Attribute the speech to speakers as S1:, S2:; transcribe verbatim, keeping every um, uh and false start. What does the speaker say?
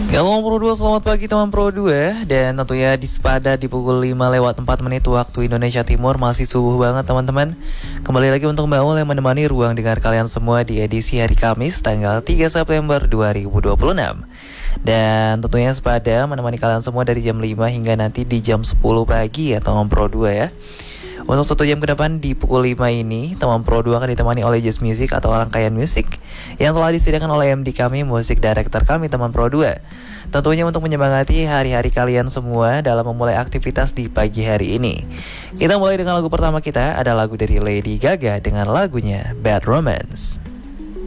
S1: Halo Pro dua, selamat pagi teman Pro dua. Dan tentunya di Sepada di pukul lima lewat empat menit waktu Indonesia Timur. Masih subuh banget teman-teman. Kembali lagi untuk Mbak Ul yang menemani ruang dengar kalian semua di edisi hari Kamis tanggal tiga September dua ribu dua puluh enam. Dan tentunya Sepada menemani kalian semua dari jam lima hingga nanti di jam sepuluh pagi ya teman Pro dua ya. Untuk satu jam ke depan di pukul lima ini, teman Pro dua akan ditemani oleh Just Music atau rangkaian musik yang telah disediakan oleh M D kami, musik director kami teman Pro dua. Tentunya untuk menyemangati hari-hari kalian semua dalam memulai aktivitas di pagi hari ini. Kita mulai dengan lagu pertama kita, ada lagu dari Lady Gaga dengan lagunya Bad Romance.